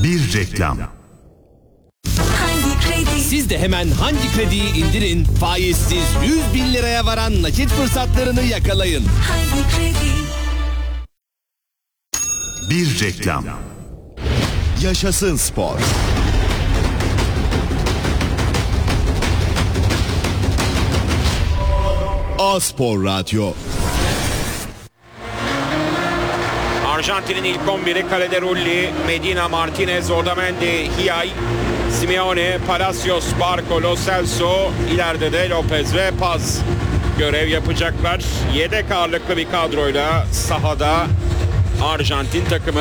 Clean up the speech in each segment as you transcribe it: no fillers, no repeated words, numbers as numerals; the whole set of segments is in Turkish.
Bir reklam. Siz de hemen Hangi Kredi'yi indirin, faizsiz 100.000 liraya varan nakit fırsatlarını yakalayın. Hangi Kredi? Bir reklam. Yaşasın spor. A-Spor Radyo. Arjantin'in ilk 11'i kalede Rulli, Medina, Martinez, Otamendi, Hiay, Simeone, Palacios, Barco, Lo Celso, ileride de Lopez ve Paz görev yapacaklar. Yedek ağırlıklı bir kadroyla sahada Arjantin takımı.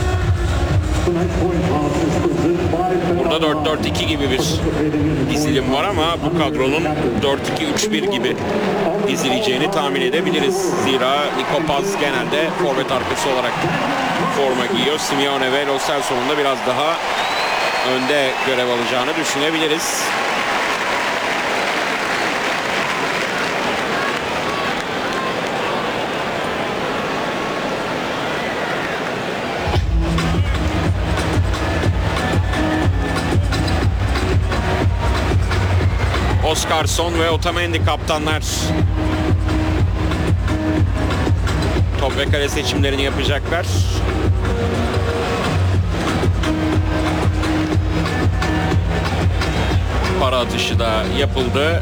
Burada 4-4-2 gibi bir dizilim var ama bu kadronun 4-2-3-1 gibi dizileceğini tahmin edebiliriz. Zira Nico Paz genelde forvet arkası olarak forma giyiyor. Simeone ve Lo Celso'nun da biraz daha önde görev alacağını düşünebiliriz. Oscarson ve Otamendi kaptanlar. Top ve kale seçimlerini yapacaklar. Para atışı da yapıldı.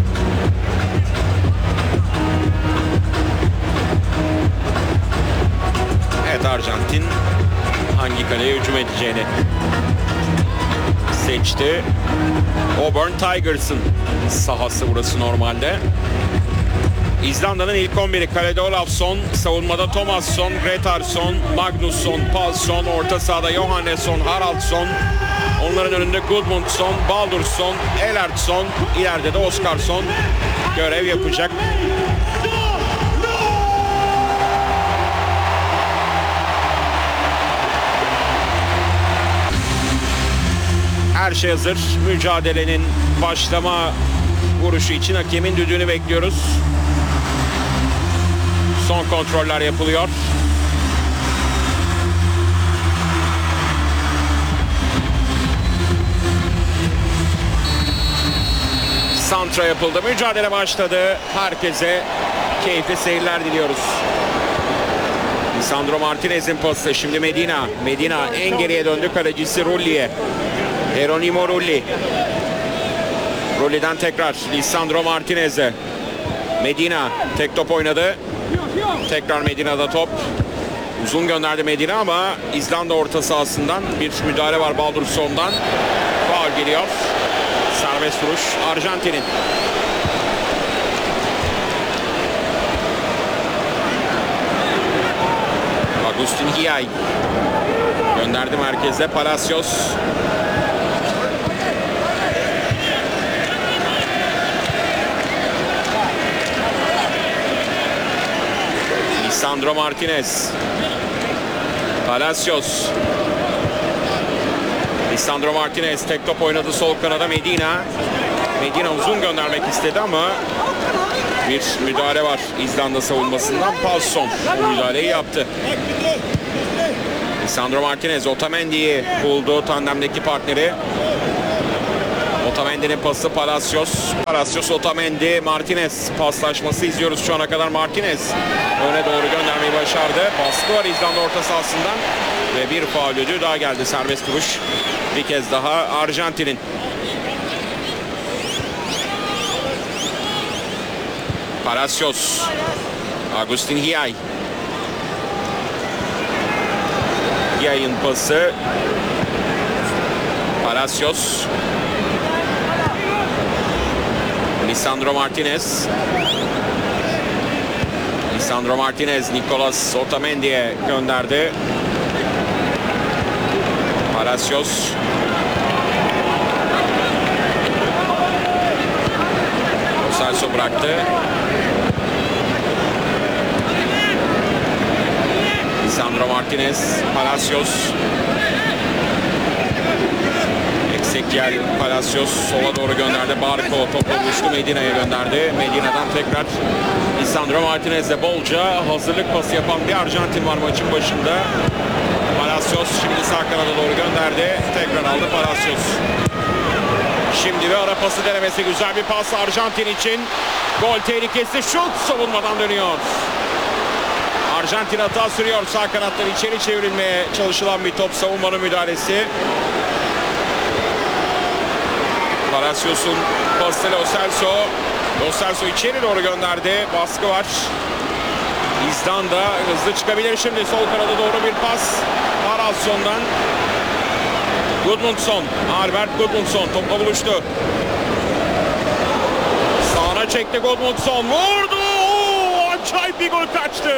Evet, Arjantin hangi kaleye hücum edeceğini seçti. Auburn Tigers'ın sahası burası normalde. İzlanda'nın ilk 11'i kalede Olafsson, savunmada Thomasson, Gretarsson, Magnusson, Palsson, orta sahada Johannesson, Haraldsson, onların önünde Gudmundsson, Baldursson, Elertsson, ileride de Oscarson görev yapacak. Her şey hazır. Mücadelenin başlama vuruşu için hakemin düdüğünü bekliyoruz. Son kontroller yapılıyor. Santra yapıldı. Mücadele başladı. Herkese keyifli seyirler diliyoruz. Lisandro Martinez'in pası. Şimdi Medina. Medina en geriye döndü. Kalecisi Rulli'ye. Geronimo Rulli. Rulli'den tekrar Lisandro Martinez'e. Medina tek top oynadı. Tekrar Medina'da top. Uzun gönderdi Medina ama İzlanda orta sahasından bir müdahale var Baldursson'dan. Faul geliyor. Serbest vuruş Arjantin'in. Agustin Hiay gönderdi merkeze. Palacios. Lisandro Martinez. Palacios. Lisandro Martinez tek top oynadı sol kanada Medina. Medina uzun göndermek istedi ama bir müdahale var İzlanda savunmasından. Palsson bu müdahaleyi yaptı. Lisandro Martinez Otamendi'yi buldu, tandemdeki partneri. Otamendi'nin pası Palacios. Palacios, Otamendi, Martinez paslaşması izliyoruz şu ana kadar. Martinez öne doğru göndermeyi başardı. Baskı var İzlanda orta sahasından ve bir faul ödülü daha geldi. Serbest vuruş bir kez daha Arjantin'in. Palacios. Agustin Hiay. Hiay'ın pası. Palacios. Lisandro Martinez. Lisandro Martinez Nicolas Otamendi'ye gönderdi. Palacios. Lo Celso bıraktı. Lisandro Martinez, Palacios. Ezequiel Palacios sola doğru gönderdi. Barco topu buluştu, Medina'ya gönderdi. Medina'dan tekrar Lisandro Martinez'le bolca hazırlık pası yapan bir Arjantin var maçın başında. Palacios şimdi sağ sağ kanada doğru gönderdi. Tekrar aldı Palacios. Şimdi bir ara pası denemesi. Güzel bir pas Arjantin için. Gol tehlikesi. Şut savunmadan dönüyor. Arjantin hata sürüyor. Sağ kanattan içeri çevrilmeye çalışılan bir top. Savunmanın müdahalesi. Palacios'un pası Lo Celso. Lo Celso içeri doğru gönderdi. Baskı var. İzlanda hızlı çıkabilir şimdi. Sol kanada doğru bir pas. Haraldsson'dan. Gudmundsson. Albert Gudmundsson topla buluştu. Sağına çekti Gudmundsson. Vurdu. Acayip bir gol kaçtı.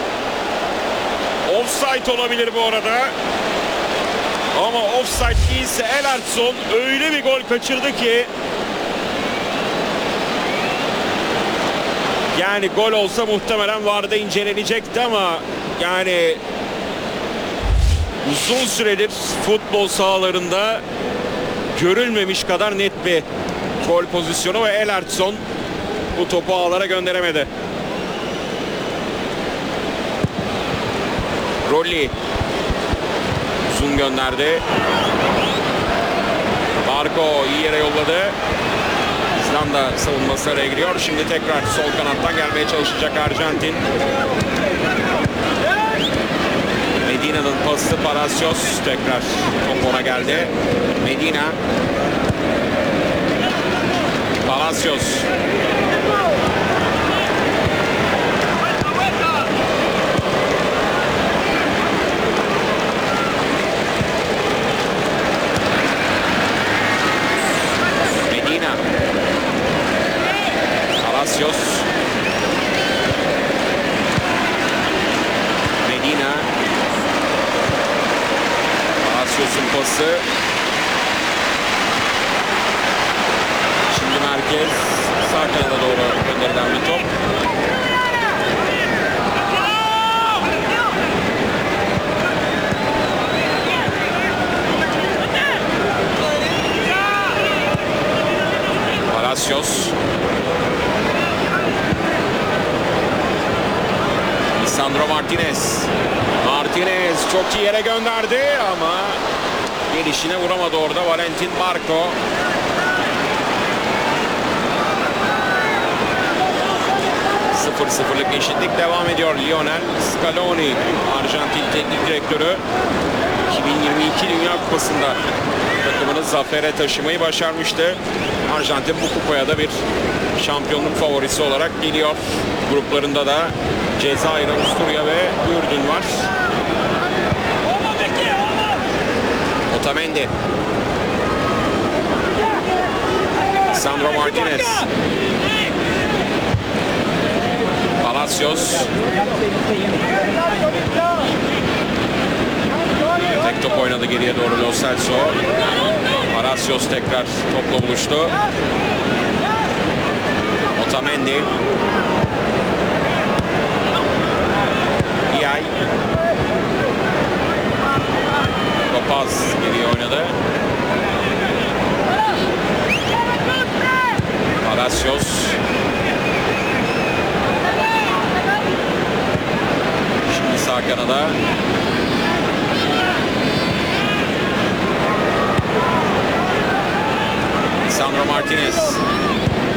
Offside olabilir bu arada. Ama offside değilse Ellerson öyle bir gol kaçırdı ki. Yani gol olsa muhtemelen VAR'da incelenecekti ama yani uzun süredir futbol sahalarında görülmemiş kadar net bir gol pozisyonu ve Ellerson bu topu ağlara gönderemedi. Rolli uzun gönderdi. Marco iyi yere yolladı. İzlanda savunması araya giriyor. Şimdi tekrar sol kanattan gelmeye çalışacak Arjantin. Medina'nın pası Palacios. Tekrar top ona geldi. Medina. Palacios. Medina. Palacios. Medina. Palacios'un pası. Şimdi merkez sağ kanada doğru gönderilen bir top. Palacios. Lisandro Martinez. Martinez çok iyi yere gönderdi ama gelişine vuramadı orada Valentin Marco. Sıfırlık eşitlik devam ediyor. Lionel Scaloni, Arjantin teknik direktörü, 2022 Dünya Kupası'nda takımını zafere taşımayı başarmıştı. Arjantin bu kupaya da bir şampiyonluk favorisi olarak geliyor. Gruplarında da Cezayir, Avusturya ve Ürdün var. Otamendi. Sandro Martinez. Palacios. Tek top oynadı geriye doğru Lo Celso. Palacios tekrar topla buluştu. Otamendi. Diay. Topaz geriye oynadı. Palacios. Şimdi sağ kanada. Sandro Martinez.